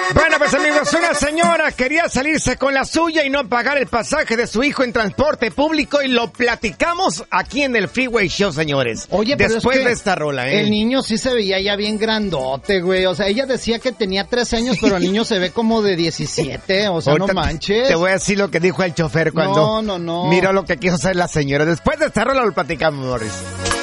Bueno, pues amigos, una señora quería salirse con la suya y no pagar el pasaje de su hijo en transporte público y lo platicamos aquí en el Freeway Show, señores. Oye, pero después es que de esta rola, el niño sí se veía ya bien grandote, güey. O sea, ella decía que tenía 13 años, pero el niño se ve como de 17. O sea, ahorita no manches. Te voy a decir lo que dijo el chofer cuando No. miró lo que quiso hacer la señora. Después de esta rola lo platicamos, Morris.